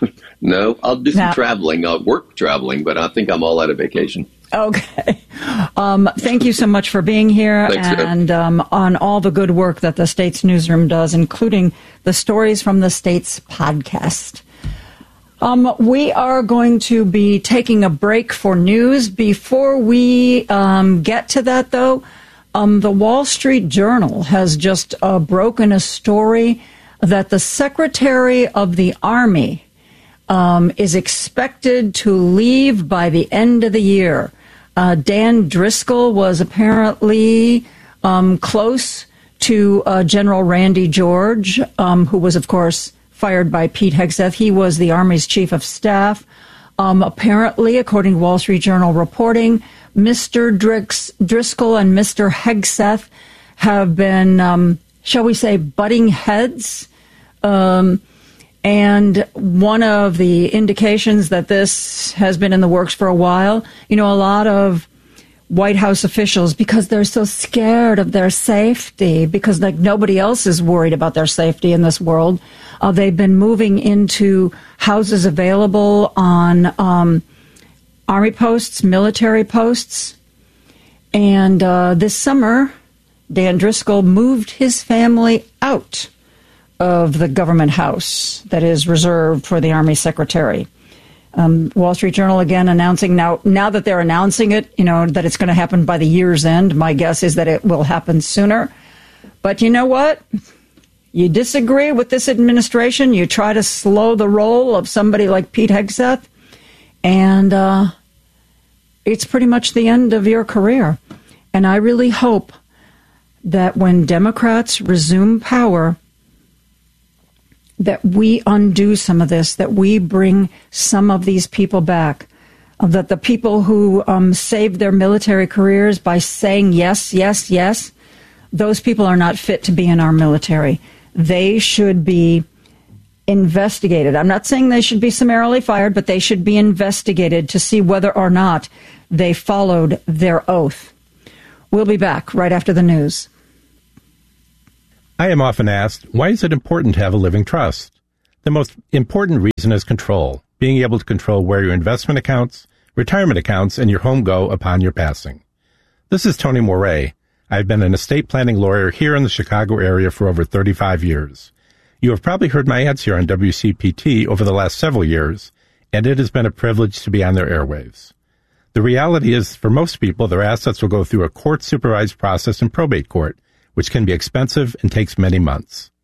No, I'll do some now, traveling. I'll work traveling, but I think I'm all out of vacation. Okay. Um, thank you so much for being here. Thanks, and um, on all the good work that the States Newsroom does, including the Stories from the States podcast. Um, we are going to be taking a break for news. Before we um, get to that, though, um, the Wall Street Journal has just uh, broken a story that the Secretary of the Army um, is expected to leave by the end of the year. Uh, Dan Driscoll was apparently um, close to uh, General Randy George, um, who was, of course, fired by Pete Hegseth. He was the Army's chief of staff. Um, apparently, according to Wall Street Journal reporting, Mister Drix- Driscoll and Mister Hegseth have been, um, shall we say, butting heads. Um, and one of the indications that this has been in the works for a while, you know, a lot of White House officials, because they're so scared of their safety, because like nobody else is worried about their safety in this world, uh, they've been moving into houses available on um, Army posts, military posts. And uh, this summer, Dan Driscoll moved his family out of the government house that is reserved for the Army secretary. Um, Wall Street Journal again announcing now, now that they're announcing it, you know, that it's going to happen by the year's end. My guess is that it will happen sooner. But you know what? You disagree with this administration, you try to slow the roll of somebody like Pete Hegseth, and uh, it's pretty much the end of your career. And I really hope that when Democrats resume power, that we undo some of this, that we bring some of these people back, that the people who um, saved their military careers by saying yes, yes, yes, those people are not fit to be in our military. They should be investigated. I'm not saying they should be summarily fired, but they should be investigated to see whether or not they followed their oath. We'll be back right after the news. I am often asked, why is it important to have a living trust? The most important reason is control, being able to control where your investment accounts, retirement accounts, and your home go upon your passing. This is Tony Moret. I've been an estate planning lawyer here in the Chicago area for over thirty-five years. You have probably heard my ads here on W C P T over the last several years, and it has been a privilege to be on their airwaves. The reality is, for most people, their assets will go through a court-supervised process in probate court, which can be expensive and takes many months.